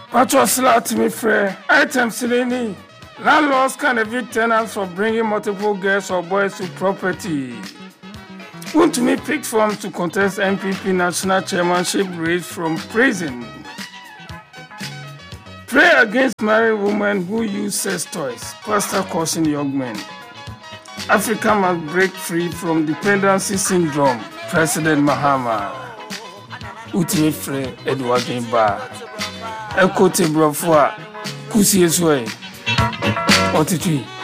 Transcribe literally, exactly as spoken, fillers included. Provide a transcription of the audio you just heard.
Patrosla to me free. Item Sileni. Landlords can evict tenants for bringing multiple girls or boys to property. Want to me pick forms to contest M P P national chairmanship race from prison. Pray against married women who use sex toys. Pastor caution young men. Africa must break free from dependency syndrome. President Mahama. Uti Frey Edward Gimba. Ekote Brofua. Kusi Eswe. Otitui.